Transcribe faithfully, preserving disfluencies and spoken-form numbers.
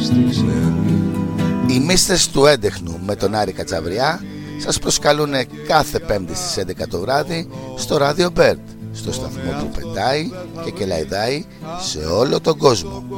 Οι μύστες του έντεχνου με τον Άρη Κατσαβριά σας προσκαλούν κάθε Πέμπτη στις έντεκα το βράδυ στο Radio Bird, στο σταθμό που πετάει και κελαϊδάει σε όλο τον κόσμο.